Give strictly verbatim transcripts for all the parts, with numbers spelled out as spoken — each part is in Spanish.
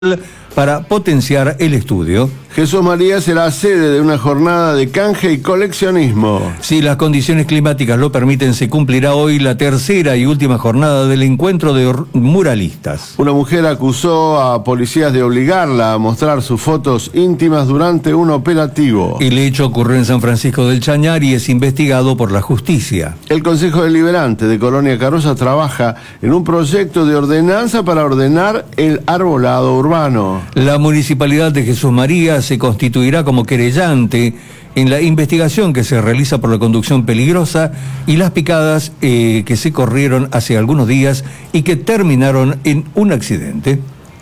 para potenciar el estudio. Jesús María será sede de una jornada de canje y coleccionismo. Si las condiciones climáticas lo permiten, se cumplirá hoy la tercera y última jornada del encuentro de muralistas. Una mujer acusó a policías de obligarla a mostrar sus fotos íntimas durante un operativo. El hecho ocurrió en San Francisco del Chañar y es investigado por la justicia. El Consejo Deliberante de Colonia Carolla trabaja en un proyecto de ordenanza para ordenar el arbolado urbano. La Municipalidad de Jesús María se constituirá como querellante en la investigación que se realiza por la conducción peligrosa y las picadas eh, que se corrieron hace algunos días y que terminaron en un accidente.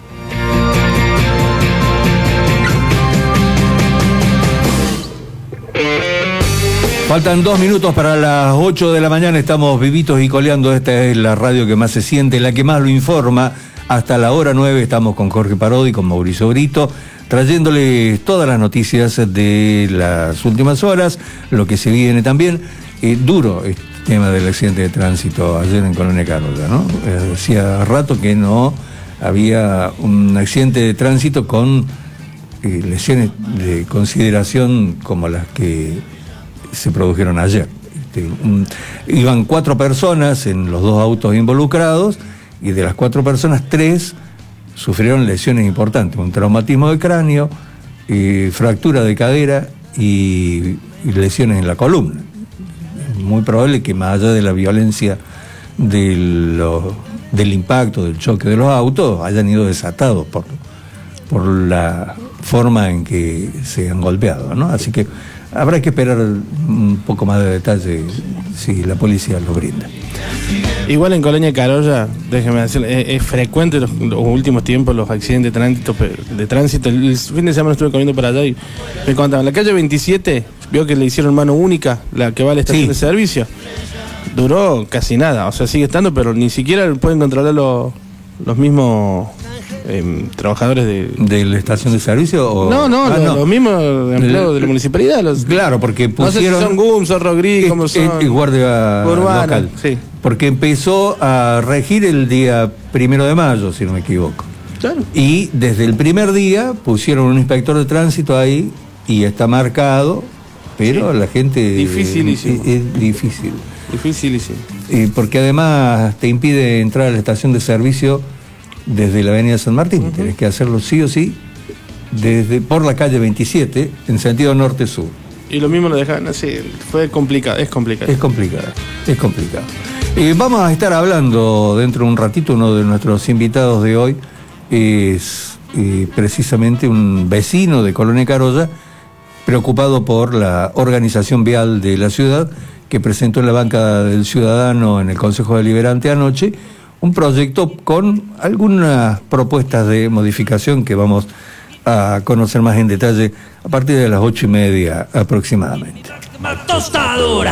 Faltan dos minutos para las ocho de la mañana, estamos vivitos y coleando. Esta es la radio que más se siente, la que más lo informa. Hasta la hora nueve estamos con Jorge Parodi, con Mauricio Brito, trayéndoles todas las noticias de las últimas horas, lo que se viene también. Eh, duro este tema del accidente de tránsito ayer en Colonia Carolla, ¿no? Eh, hacía rato que no había un accidente de tránsito con eh, lesiones de consideración como las que se produjeron ayer. Este, un, iban cuatro personas en los dos autos involucrados y de las cuatro personas, tres sufrieron lesiones importantes, un traumatismo de cráneo, eh, fractura de cadera y, y lesiones en la columna. Es muy probable que más allá de la violencia de lo, del impacto, del choque de los autos, hayan ido desatados por, por la forma en que se han golpeado, ¿no? Así que habrá que esperar un poco más de detalle si la policía lo brinda. Igual en Colonia Carolla, déjeme decir, es, es frecuente los, los últimos tiempos los accidentes de tránsito, de tránsito. El fin de semana estuve comiendo por allá y me contaban, la calle veintisiete, vio que le hicieron mano única, la que va a la estación sí. de servicio. Duró casi nada, o sea, sigue estando, pero ni siquiera pueden controlar los, los mismos eh, trabajadores de... ¿De la estación de servicio? O... No, no, ah, los, no, los mismos empleados de la municipalidad. Los... Claro, porque pusieron... No sé si son G U M, Zorro Gris, como son... Y guardia urbana, local. Sí. Porque empezó a regir el día primero de mayo, si no me equivoco. Claro. Y desde el primer día pusieron un inspector de tránsito ahí y está marcado, pero sí. la gente... Dificilísimo. Es, es difícil. Dificilísimo. Y porque además te impide entrar a la estación de servicio desde la avenida San Martín. Uh-huh. Tienes que hacerlo sí o sí desde por la calle veintisiete en sentido norte-sur. Y lo mismo lo dejaban así. Fue complicado, es complicado. Es complicado, es complicado. Eh, vamos a estar hablando dentro de un ratito. Uno de nuestros invitados de hoy es eh, precisamente un vecino de Colonia Carolla, preocupado por la organización vial de la ciudad, que presentó en la banca del Ciudadano en el Consejo Deliberante anoche un proyecto con algunas propuestas de modificación que vamos a conocer más en detalle a partir de las ocho y media aproximadamente.